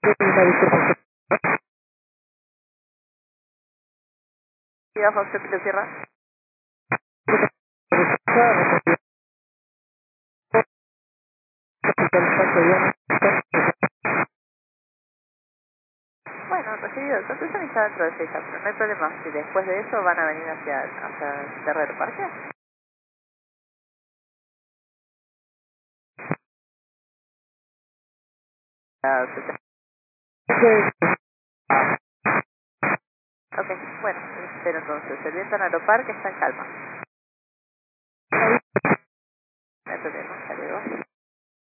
Ciudad José Pito Sierra. Bueno, recibido. Entonces está dentro de 6 pero no hay problema. Si después de eso van a venir hacia el Terrero Parque. Ok, bueno, pero entonces el viento en Aeroparque está en calma. No hay problema.